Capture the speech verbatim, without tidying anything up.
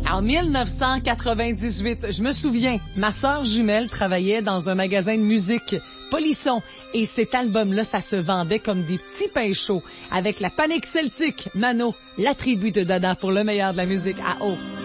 En mille neuf cent quatre-vingt-dix-huit, je me souviens, ma sœur jumelle travaillait dans un magasin de musique, Polisson, et cet album-là, ça se vendait comme des petits pains chauds, avec la Panique Celtique, Mano, la tribu de Dada pour le meilleur de la musique à eau.